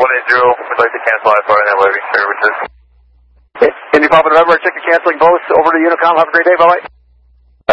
we'd like to cancel IFR and waving services. Indy Papa November, check the canceling both over to Unicom. Have a great day. Bye-bye.